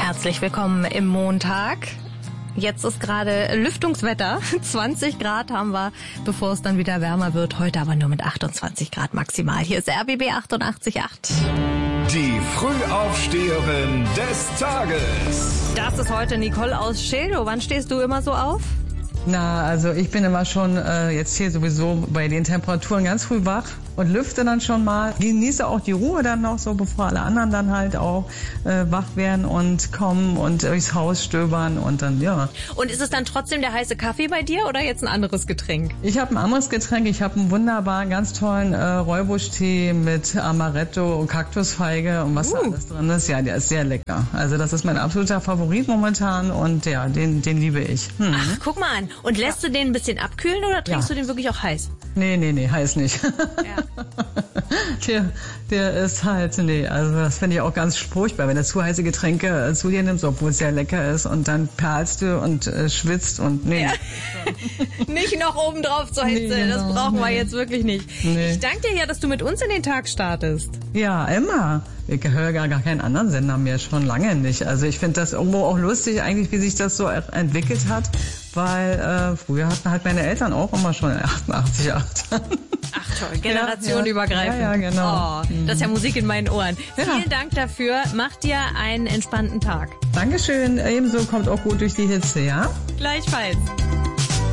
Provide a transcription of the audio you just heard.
Herzlich willkommen im Montag. Jetzt ist gerade Lüftungswetter. 20 Grad haben wir, bevor es dann wieder wärmer wird. Heute aber nur mit 28 Grad maximal. Hier ist RBB 88.8. Die Frühaufsteherin des Tages. Das ist heute Nicole aus Schildow. Wann stehst du immer so auf? Na, also ich bin immer schon jetzt hier sowieso bei den Temperaturen ganz früh wach und lüfte dann schon mal. Genieße auch die Ruhe dann noch so, bevor alle anderen dann halt auch wach werden und kommen und durchs Haus stöbern und dann, ja. Und ist es dann trotzdem der heiße Kaffee bei dir oder jetzt ein anderes Getränk? Ich habe ein anderes Getränk. Ich habe einen wunderbaren, ganz tollen Räubusch-Tee mit Amaretto und Kaktusfeige und was da alles drin ist. Ja, der ist sehr lecker. Also das ist mein absoluter Favorit momentan und ja, den liebe ich. Ach, guck mal an. Und lässt du den ein bisschen abkühlen oder trinkst du den wirklich auch heiß? Nee, heiß nicht. Ja. Der ist halt, also das finde ich auch ganz furchtbar, wenn du zu heiße Getränke zu dir nimmst, obwohl es sehr lecker ist und dann perlst du und schwitzt und Ja. Nicht noch oben drauf zur Hitze, genau, das brauchen wir jetzt wirklich nicht. Nee. Ich danke dir ja, dass du mit uns in den Tag startest. Ja, immer. Ich höre gar keinen anderen Sender mehr, schon lange nicht. Also ich finde das irgendwo auch lustig eigentlich, wie sich das so entwickelt hat, weil früher hatten halt meine Eltern auch immer schon 88. Ach toll, generationenübergreifend. Ja, genau. Oh, das ist ja Musik in meinen Ohren. Ja. Vielen Dank dafür. Mach dir einen entspannten Tag. Dankeschön. Ebenso, kommt auch gut durch die Hitze, ja? Gleichfalls.